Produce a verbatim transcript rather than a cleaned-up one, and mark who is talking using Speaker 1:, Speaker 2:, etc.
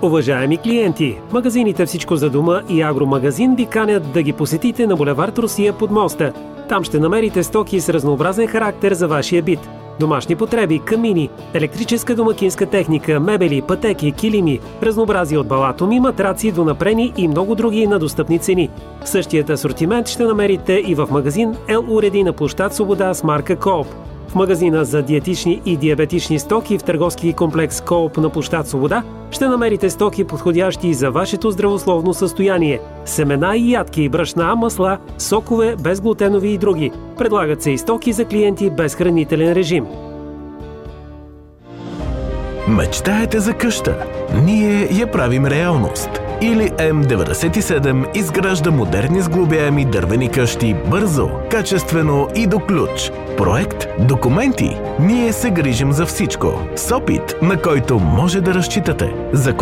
Speaker 1: Уважаеми клиенти, магазините Всичко за дома и Агромагазин ви канят да ги посетите на булевард Русия под моста. Там ще намерите стоки с разнообразен характер за вашия бит. Домашни потреби, камини, електрическа домакинска техника, мебели, пътеки, килими, разнообразие от балатоми, матраци до напрени и много други на достъпни цени. Същият асортимент ще намерите и в магазин Ел Уреди на площад Свобода с марка Кооп. В магазина за диетични и диабетични стоки в търговски комплекс Кооп на площад Свобода ще намерите стоки, подходящи за вашето здравословно състояние. Семена и ядки, брашна, масла, сокове, безглутенови и други. Предлагат се и стоки за клиенти без хранителен режим.
Speaker 2: Мечтаете за къща? Ние я правим реалност. Или М деветдесет и седем изгражда модерни сглобяеми дървени къщи бързо, качествено и до ключ. Проект, документи. Ние се грижим за всичко. С опит, на който може да разчитате. За